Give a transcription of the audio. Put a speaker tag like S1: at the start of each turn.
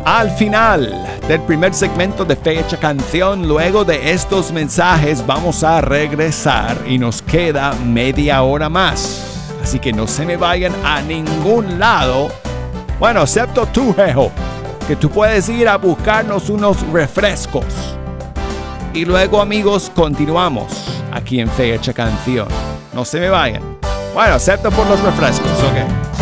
S1: al final del primer segmento de Fecha Canción. Luego de estos mensajes vamos a regresar y nos queda media hora más. Así que no se me vayan a ningún lado. Bueno, excepto tú, Jejo, que tú puedes ir a buscarnos unos refrescos. Y luego, amigos, continuamos aquí en Fecha Canción. No se me vayan. Bueno, excepto por los refrescos, ok.